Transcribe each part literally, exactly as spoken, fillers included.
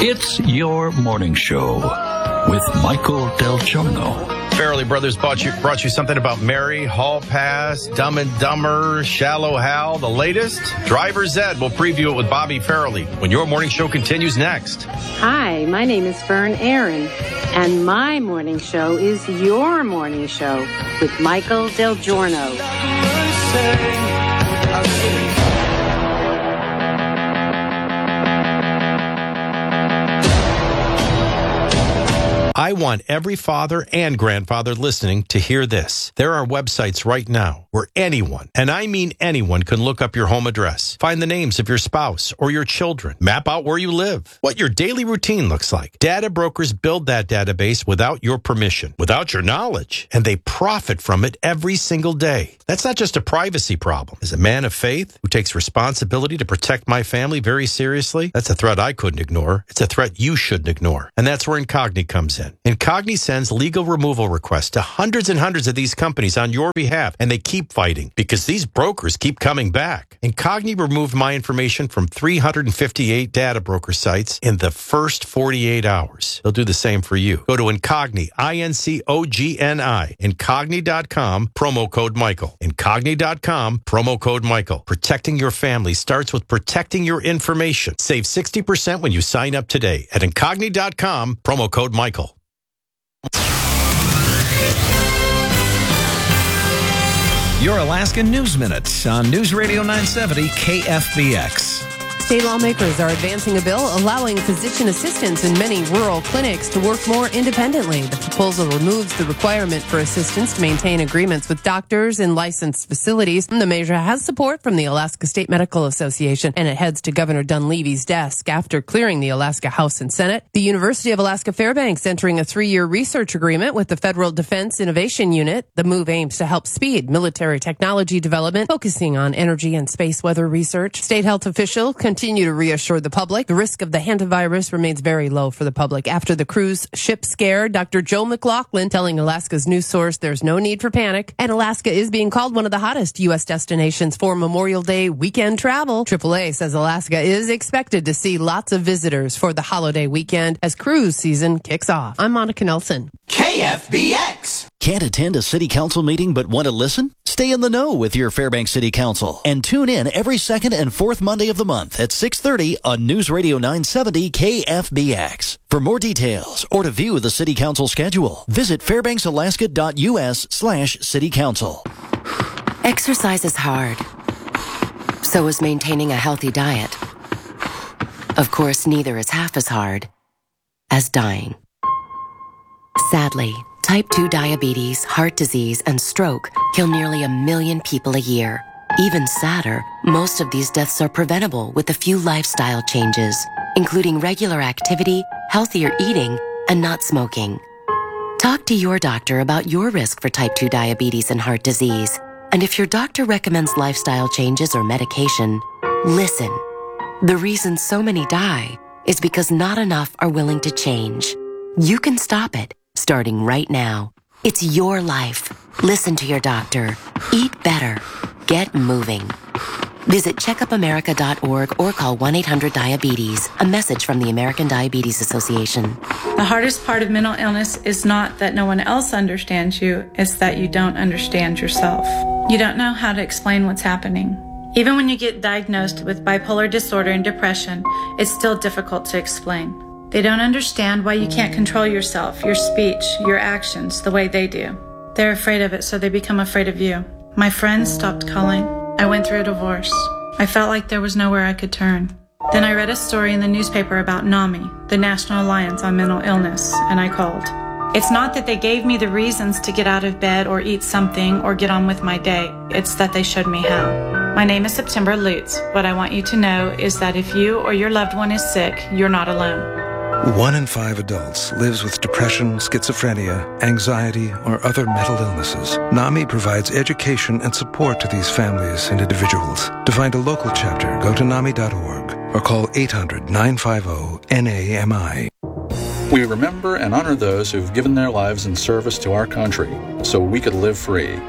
It's your morning show with Michael Del Giorno. Farrelly Brothers brought you, brought you something about Mary, Hall Pass, Dumb and Dumber, Shallow Hal. The latest, Driver's Ed. We'll preview it with Bobby Farrelly when your morning show continues next. Hi, my name is Fern Aaron, and my morning show is your morning show with Michael Del Giorno. I want every father and grandfather listening to hear this. There are websites right now where anyone, and I mean anyone, can look up your home address, find the names of your spouse or your children, map out where you live, what your daily routine looks like. Data brokers build that database without your permission, without your knowledge, and they profit from it every single day. That's not just a privacy problem. As a man of faith who takes responsibility to protect my family very seriously, that's a threat I couldn't ignore. It's a threat you shouldn't ignore. And that's where Incogni comes in. Incogni sends legal removal requests to hundreds and hundreds of these companies on your behalf, and they keep fighting because these brokers keep coming back. Incogni removed my information from three hundred fifty-eight data broker sites in the first forty-eight hours. They'll do the same for you. Go to Incogni, I N C O G N I, Incogni dot com, promo code Michael. Incogni dot com, promo code Michael. Protecting your family starts with protecting your information. Save sixty percent when you sign up today at Incogni dot com, promo code Michael. Your Alaska News Minute on News Radio nine seventy K F B X. State lawmakers are advancing a bill allowing physician assistants in many rural clinics to work more independently. The proposal removes the requirement for assistants to maintain agreements with doctors in licensed facilities. The measure has support from the Alaska State Medical Association, and it heads to Governor Dunleavy's desk after clearing the Alaska House and Senate. The University of Alaska Fairbanks entering a three-year research agreement with the Federal Defense Innovation Unit. The move aims to help speed military technology development, focusing on energy and space weather research. State health officials continue to reassure the public the risk of the hantavirus remains very low for the public. After the cruise ship scare, Doctor Joe McLaughlin telling Alaska's news source there's no need for panic, and Alaska is being called one of the hottest U S destinations for Memorial Day weekend travel. triple A says Alaska is expected to see lots of visitors for the holiday weekend as cruise season kicks off. I'm Monica Nelson. K F B X. Can't attend a city council meeting but want to listen? Stay in the know with your Fairbanks City Council and tune in every second and fourth Monday of the month at six thirty on News Radio nine seventy K F B X. For more details or to view the City Council schedule, visit fairbanksalaska.us slash city council. Exercise is hard. So is maintaining a healthy diet. Of course, neither is half as hard as dying. Sadly, type two diabetes, heart disease, and stroke kill nearly a million people a year. Even sadder, most of these deaths are preventable with a few lifestyle changes, including regular activity, healthier eating, and not smoking. Talk to your doctor about your risk for type two diabetes and heart disease. And if your doctor recommends lifestyle changes or medication, listen. The reason so many die is because not enough are willing to change. You can stop it, starting right now. It's your life. Listen to your doctor. Eat better. Get moving. Visit checkup america dot org or call one eight hundred diabetes. A message from the American Diabetes Association. The hardest part of mental illness is not that no one else understands you, it's that you don't understand yourself. You don't know how to explain what's happening. Even when you get diagnosed with bipolar disorder and depression, it's still difficult to explain. They don't understand why you can't control yourself, your speech, your actions the way they do. They're afraid of it, so they become afraid of you. My friends stopped calling. I went through a divorce. I felt like there was nowhere I could turn. Then I read a story in the newspaper about NAMI, the National Alliance on Mental Illness, and I called. It's not that they gave me the reasons to get out of bed or eat something or get on with my day. It's that they showed me how. My name is September Lutz. What I want you to know is that if you or your loved one is sick, you're not alone. One in five adults lives with depression, schizophrenia, anxiety, or other mental illnesses. NAMI provides education and support to these families and individuals. To find a local chapter, go to nami dot org or call eight hundred nine five zero N A M I. We remember and honor those who've given their lives in service to our country so we could live free.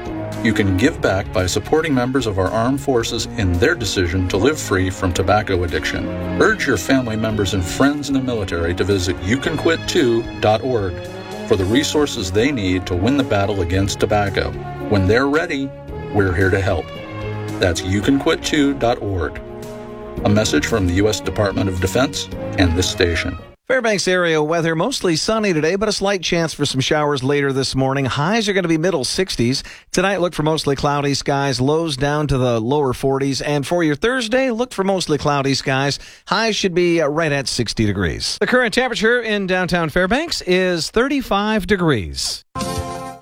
You can give back by supporting members of our armed forces in their decision to live free from tobacco addiction. Urge your family members and friends in the military to visit you can quit too dot org for the resources they need to win the battle against tobacco. When they're ready, we're here to help. That's you can quit too dot org. A message from the U S Department of Defense and this station. Fairbanks area weather, mostly sunny today, but a slight chance for some showers later this morning. Highs are going to be middle sixties. Tonight, look for mostly cloudy skies, lows down to the lower forties. And for your Thursday, look for mostly cloudy skies. Highs should be right at sixty degrees. The current temperature in downtown Fairbanks is thirty-five degrees.